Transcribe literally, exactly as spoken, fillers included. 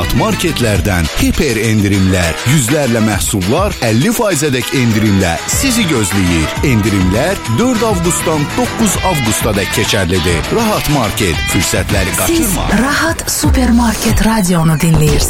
Rahat marketlərdən hiper endirimlər, yüzlərlə məhsullar əlli faizədək endirimlə sizi gözləyir. Endirimlər dörd avqustdan doqquz avqustadək keçərlidir. Rahat market, fürsətləri qaçırma. Siz Rahat Supermarket radionu dinləyirsiniz.